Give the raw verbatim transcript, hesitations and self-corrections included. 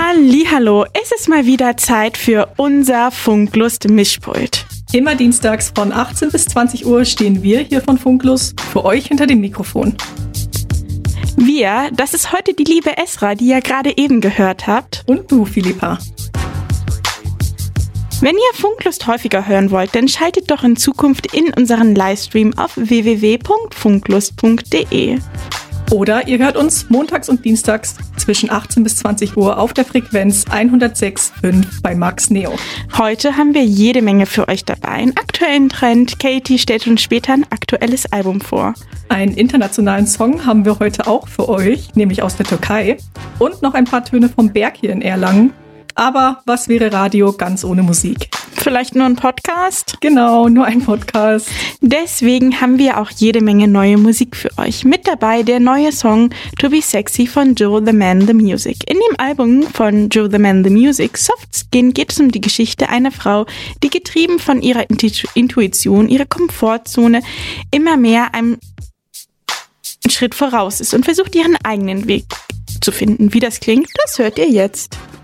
Hallihallo, es ist mal wieder Zeit für unser Funklust-Mischpult. Immer dienstags von achtzehn bis zwanzig Uhr stehen wir hier von Funklust für euch hinter dem Mikrofon. Wir, das ist heute die liebe Esra, die ihr gerade eben gehört habt. Und du, Philippa. Wenn ihr Funklust häufiger hören wollt, dann schaltet doch in Zukunft in unseren Livestream auf w w w punkt funklust punkt d e. Oder ihr hört uns montags und dienstags zwischen achtzehn bis zwanzig Uhr auf der Frequenz hundertsechs Komma fünf bei Max Neo. Heute haben wir jede Menge für euch dabei. Einen aktuellen Trend. Katie stellt uns später ein aktuelles Album vor. Einen internationalen Song haben wir heute auch für euch, nämlich aus der Türkei. Und noch ein paar Töne vom Berg hier in Erlangen. Aber was wäre Radio ganz ohne Musik? Vielleicht nur ein Podcast? Genau, nur ein Podcast. Deswegen haben wir auch jede Menge neue Musik für euch. Mit dabei der neue Song To Be Sexy von Joe the Man the Music. In dem Album von Joe the Man the Music, Soft Skin, geht es um die Geschichte einer Frau, die getrieben von ihrer Intuition, ihrer Komfortzone, immer mehr einem Schritt voraus ist und versucht, ihren eigenen Weg zu finden. Wie das klingt, das hört ihr jetzt.